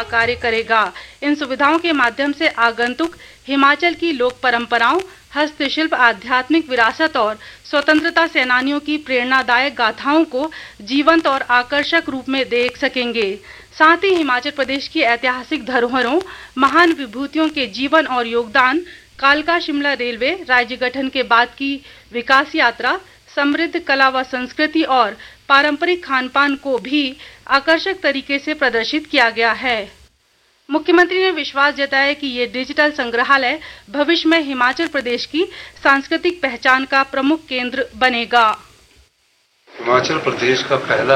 का कार्य करेगा। इन सुविधाओं के माध्यम से आगंतुक हिमाचल की लोक परंपराओं, हस्तशिल्प, आध्यात्मिक विरासत और स्वतंत्रता सेनानियों की प्रेरणादायक गाथाओं को जीवंत और आकर्षक रूप में देख सकेंगे। साथ ही हिमाचल प्रदेश की ऐतिहासिक धरोहरों, महान विभूतियों के जीवन और योगदान, कालका शिमला रेलवे, राज्य गठन के बाद की विकास यात्रा, समृद्ध कला व संस्कृति और पारंपरिक खान-पान को भी आकर्षक तरीके से प्रदर्शित किया गया है। मुख्यमंत्री ने विश्वास जताया कि ये डिजिटल संग्रहालय भविष्य में हिमाचल प्रदेश की सांस्कृतिक पहचान का प्रमुख केंद्र बनेगा। हिमाचल प्रदेश का पहला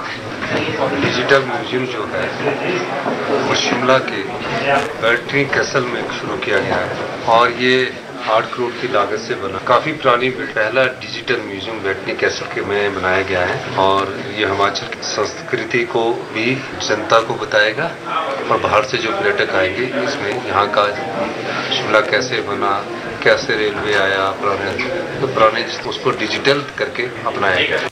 डिजिटल म्यूजियम जो है वो शिमला के बैटरी कैसल में शुरू किया गया है और ये 8 करोड़ की लागत से बना काफी पुरानी पहला डिजिटल म्यूजियम बैटनी कैसल के में बनाया गया है और ये हिमाचल की संस्कृति को भी जनता को बताएगा और बाहर से जो पर्यटक आएंगे इसमें यहाँ का शिमला कैसे बना, कैसे रेलवे आया, पुराने उसको डिजिटल करके अपनाया गया।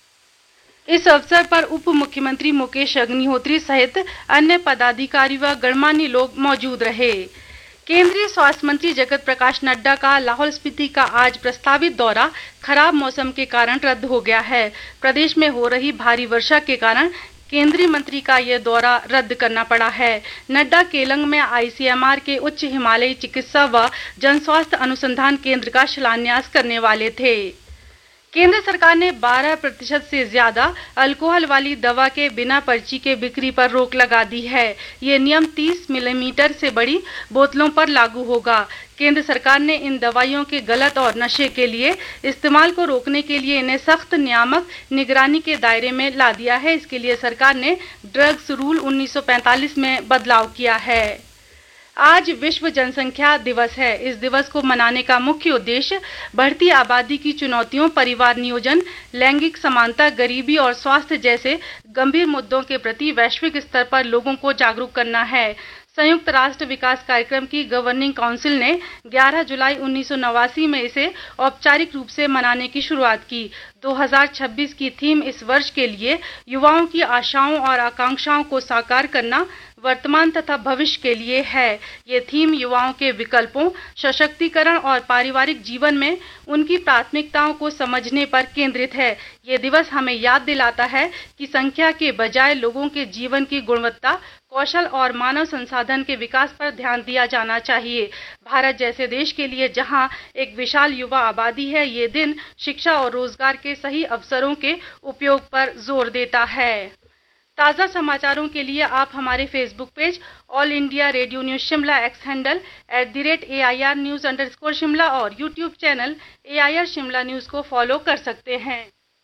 इस अवसर पर उप मुख्यमंत्री मुकेश अग्निहोत्री सहित अन्य पदाधिकारी व गणमान्य लोग मौजूद रहे। केंद्रीय स्वास्थ्य मंत्री जगत प्रकाश नड्डा का लाहौल स्पीति का आज प्रस्तावित दौरा खराब मौसम के कारण रद्द हो गया है। प्रदेश में हो रही भारी वर्षा के कारण केंद्रीय मंत्री का यह दौरा रद्द करना पड़ा है। नड्डा केलंग में आईसीएमआर के उच्च हिमालयी चिकित्सा व जनस्वास्थ्य अनुसंधान केंद्र का शिलान्यास करने वाले थे। केंद्र सरकार ने 12% से ज्यादा अल्कोहल वाली दवा के बिना पर्ची के बिक्री पर रोक लगा दी है। ये नियम 30 मिलीलीटर से बड़ी बोतलों पर लागू होगा। केंद्र सरकार ने इन दवाइयों के गलत और नशे के लिए इस्तेमाल को रोकने के लिए इन्हें सख्त नियामक निगरानी के दायरे में ला दिया है। इसके लिए सरकार ने ड्रग्स रूल 1945 में बदलाव किया है। आज विश्व जनसंख्या दिवस है। इस दिवस को मनाने का मुख्य उद्देश्य बढ़ती आबादी की चुनौतियों, परिवार नियोजन, लैंगिक समानता, गरीबी और स्वास्थ्य जैसे गंभीर मुद्दों के प्रति वैश्विक स्तर पर लोगों को जागरूक करना है। संयुक्त राष्ट्र विकास कार्यक्रम की गवर्निंग काउंसिल ने 11 जुलाई 1989 में इसे औपचारिक रूप से मनाने की शुरुआत की। 2026 की थीम इस वर्ष के लिए युवाओं की आशाओं और आकांक्षाओं को साकार करना वर्तमान तथा भविष्य के लिए है। ये थीम युवाओं के विकल्पों, सशक्तिकरण और पारिवारिक जीवन में उनकी प्राथमिकताओं को समझने पर केंद्रित है। ये दिवस हमें याद दिलाता है कि संख्या के बजाय लोगों के जीवन की गुणवत्ता, कौशल और मानव संसाधन के विकास पर ध्यान दिया जाना चाहिए। भारत जैसे देश के लिए जहां एक विशाल युवा आबादी है, ये दिन शिक्षा और रोजगार के सही अवसरों के उपयोग पर जोर देता है। ताज़ा समाचारों के लिए आप हमारे Facebook page all India radio news Shimla, x handle @AIR News_Shimla और YouTube channel AIR Shimla news को फॉलो कर सकते हैं।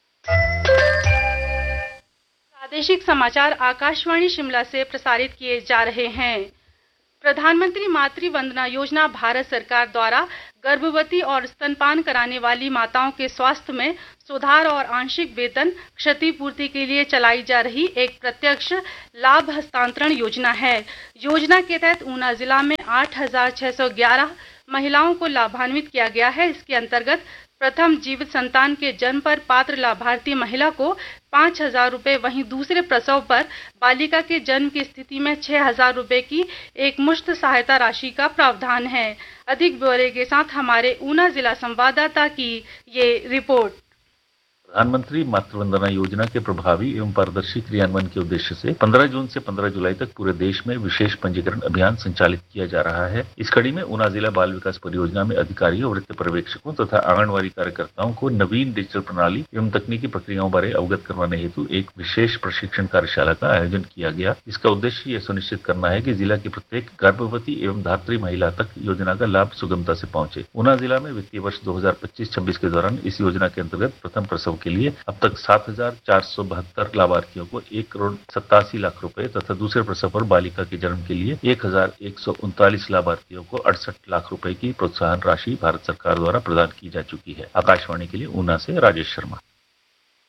प्रादेशिक समाचार आकाशवाणी शिमला से प्रसारित किए जा रहे हैं। प्रधानमंत्री मातृ वंदना योजना भारत सरकार द्वारा गर्भवती और स्तनपान कराने वाली माताओं के स्वास्थ्य में सुधार और आंशिक वेतन क्षतिपूर्ति के लिए चलाई जा रही एक प्रत्यक्ष लाभ हस्तांतरण योजना है। योजना के तहत ऊना जिला में 8,611 महिलाओं को लाभान्वित किया गया है। इसके अंतर्गत प्रथम जीवित संतान के जन्म पर पात्र लाभार्थी महिला को 5,000 रुपए, वहीं दूसरे प्रसव पर बालिका के जन्म की स्थिति में 6,000 रुपए की एक मुश्त सहायता राशि का प्रावधान है। अधिक ब्यौरे के साथ हमारे ऊना जिला संवाददाता की ये रिपोर्ट। प्रधानमंत्री मातृ वंदना योजना के प्रभावी एवं पारदर्शी क्रियान्वयन के उद्देश्य से 15 जून से 15 जुलाई तक पूरे देश में विशेष पंजीकरण अभियान संचालित किया जा रहा है। इस कड़ी में ऊना जिला बाल विकास परियोजना में अधिकारियों, वृत्त पर्यवेक्षकों तथा आंगनबाड़ी कार्यकर्ताओं को नवीन डिजिटल प्रणाली एवं तकनीकी प्रक्रियाओं बारे अवगत करवाने हेतु एक विशेष प्रशिक्षण कार्यशाला का आयोजन किया गया। इसका उद्देश्य यह सुनिश्चित करना है कि जिला की प्रत्येक गर्भवती एवं धात्री महिला तक योजना का लाभ सुगमता से पहुंचे। ऊना जिला में वित्तीय वर्ष 2025-26 के दौरान इस योजना के अंतर्गत प्रथम प्रसव के लिए अब तक 7,472 लाभार्थियों को 1,87,00,000 रुपए तथा दूसरे प्रसव पर बालिका के जन्म के लिए 1,139 लाभार्थियों को 68 लाख रुपए की प्रोत्साहन राशि भारत सरकार द्वारा प्रदान की जा चुकी है। आकाशवाणी के लिए ऊना से राजेश शर्मा।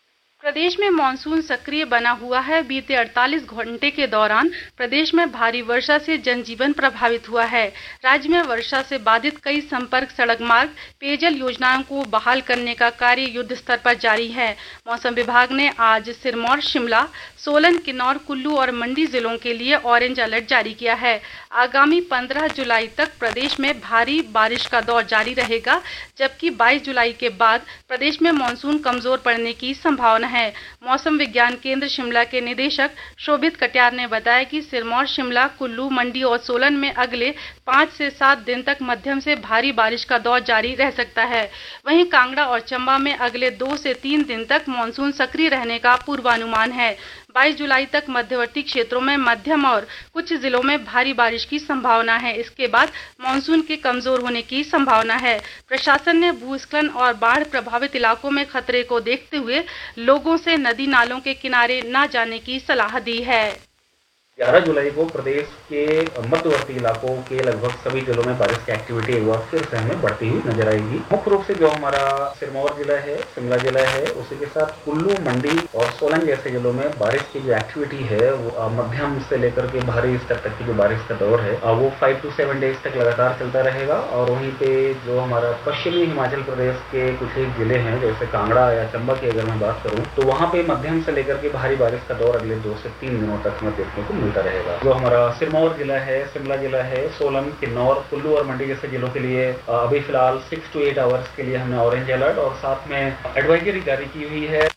प्रदेश में मानसून सक्रिय बना हुआ है। बीते 48 घंटे के दौरान प्रदेश में भारी वर्षा से जनजीवन प्रभावित हुआ है। राज्य में वर्षा से बाधित कई संपर्क सड़क मार्ग, पेयजल योजनाओं को बहाल करने का कार्य युद्ध स्तर पर जारी है। मौसम विभाग ने आज सिरमौर, शिमला, सोलन, किन्नौर, कुल्लू और मंडी जिलों के लिए ऑरेंज अलर्ट जारी किया है। आगामी 15 जुलाई तक प्रदेश में भारी बारिश का दौर जारी रहेगा, जबकि 22 जुलाई के बाद प्रदेश में मानसून कमजोर पड़ने की संभावना है। मौसम विज्ञान केंद्र शिमला के निदेशक शोभित कटियार ने बताया कि सिरमौर, शिमला, कुल्लू, मंडी और सोलन में अगले 5 से 7 दिन तक मध्यम से भारी बारिश का दौर जारी रह सकता है। वहीं कांगड़ा और चंबा में अगले 2 से 3 दिन तक मानसून सक्रिय रहने का पूर्वानुमान है। 22 जुलाई तक मध्यवर्ती क्षेत्रों में मध्यम और कुछ जिलों में भारी बारिश की संभावना है। इसके बाद मानसून के कमजोर होने की संभावना है। प्रशासन ने भूस्खलन और बाढ़ प्रभावित इलाकों में खतरे को देखते हुए लोगों से नदी नालों के किनारे न जाने की सलाह दी है। 11 जुलाई को प्रदेश के मध्यवर्ती इलाकों के लगभग सभी जिलों में बारिश की एक्टिविटी एक बार फिर से हमें बढ़ती हुई नजर आएगी। मुख्य रूप से जो हमारा सिरमौर जिला है, शिमला जिला है, उसी के साथ कुल्लू, मंडी और सोलन जैसे जिलों में बारिश की जो एक्टिविटी है वो मध्यम से लेकर के भारी स्तर तक की जो बारिश का दौर है वो 5 to 7 डेज तक लगातार चलता रहेगा। और वहीं पे जो हमारा पश्चिमी हिमाचल प्रदेश के कुछ एक जिले हैं, जैसे कांगड़ा या चंबा की अगर मैं बात करूँ, तो वहाँ पे मध्यम से लेकर के भारी बारिश का दौर अगले 2 से 3 दिनों तक हमें देखने को मिलता रहेगा। जो हमारा सिरमौर जिला है, शिमला जिला है, सोलन, किन्नौर, कुल्लू और मंडी जैसे जिलों के लिए अभी फिलहाल 6 to 8 आवर्स के लिए हमने ऑरेंज अलर्ट और साथ में एडवाइजरी जारी की हुई है।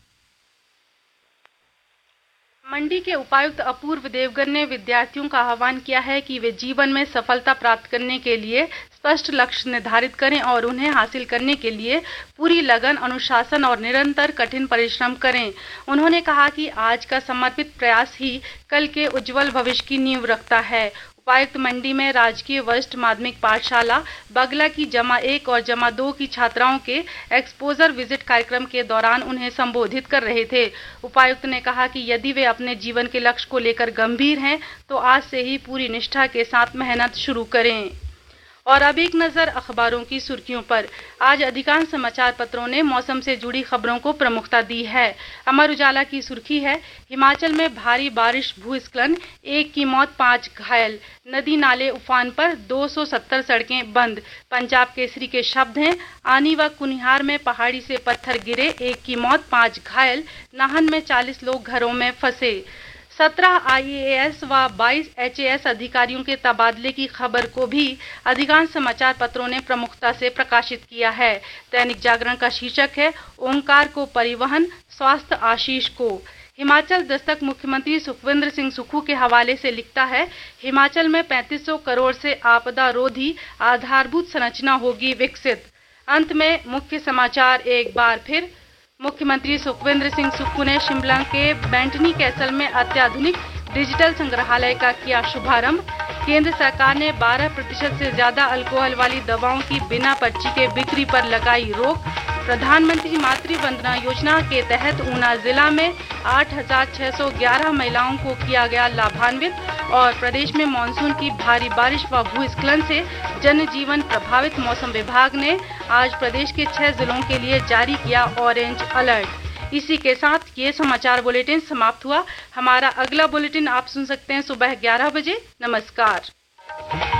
मंडी के उपायुक्त अपूर्व देवगन ने विद्यार्थियों का आह्वान किया है कि वे जीवन में सफलता प्राप्त करने के लिए स्पष्ट लक्ष्य निर्धारित करें और उन्हें हासिल करने के लिए पूरी लगन, अनुशासन और निरंतर कठिन परिश्रम करें। उन्होंने कहा कि आज का समर्पित प्रयास ही कल के उज्जवल भविष्य की नींव रखता है। उपायुक्त मंडी में राजकीय वरिष्ठ माध्यमिक पाठशाला बगला की जमा 1 और जमा 2 की छात्राओं के एक्सपोजर विजिट कार्यक्रम के दौरान उन्हें संबोधित कर रहे थे। उपायुक्त ने कहा कि यदि वे अपने जीवन के लक्ष्य को लेकर गंभीर हैं तो आज से ही पूरी निष्ठा के साथ मेहनत शुरू करें। और अब एक नजर अखबारों की सुर्खियों पर। आज अधिकांश समाचार पत्रों ने मौसम से जुड़ी खबरों को प्रमुखता दी है। अमर उजाला की सुर्खी है, हिमाचल में भारी बारिश, भूस्खलन, 1 की मौत, 5 घायल, नदी नाले उफान पर, 270 सड़कें बंद। पंजाब केसरी के शब्द हैं, आनी व कुनिहार में पहाड़ी से पत्थर गिरे, 1 की मौत, 5 घायल, नाहन में 40 लोग घरों में फंसे। 17 IAS व 22 HAS अधिकारियों के तबादले की खबर को भी अधिकांश समाचार पत्रों ने प्रमुखता से प्रकाशित किया है। दैनिक जागरण का शीर्षक है, ओंकार को परिवहन, स्वास्थ्य आशीष को। हिमाचल दस्तक मुख्यमंत्री सुखविंदर सिंह सुक्खू के हवाले से लिखता है, हिमाचल में 3500 करोड़ से आपदा रोधी आधारभूत संरचना होगी विकसित। अंत में मुख्य समाचार एक बार फिर। मुख्यमंत्री सुखविंदर सिंह सुक्खू ने शिमला के बेंटनी कैसल में अत्याधुनिक डिजिटल संग्रहालय का किया शुभारंभ। केंद्र सरकार ने 12% से ज्यादा अल्कोहल वाली दवाओं की बिना पर्ची के बिक्री पर लगाई रोक। प्रधानमंत्री मातृ वंदना योजना के तहत ऊना जिला में 8,611 महिलाओं को किया गया लाभान्वित। और प्रदेश में मानसून की भारी बारिश व भूस्खलन से जनजीवन प्रभावित। मौसम विभाग ने आज प्रदेश के 6 जिलों के लिए जारी किया ऑरेंज अलर्ट। इसी के साथ ये समाचार बुलेटिन समाप्त हुआ। हमारा अगला बुलेटिन आप सुन सकते हैं सुबह 11 बजे। नमस्कार।